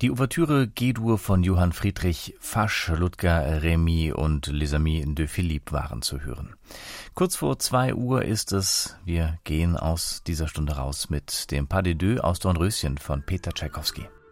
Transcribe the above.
Die Ouvertüre G-Dur von Johann Friedrich Fasch, Ludger Remy und Les Amis de Philippe waren zu hören. Kurz vor 2 Uhr ist es. Wir gehen aus dieser Stunde raus mit dem Pas de Deux aus Dornröschen von Peter Tschaikowski.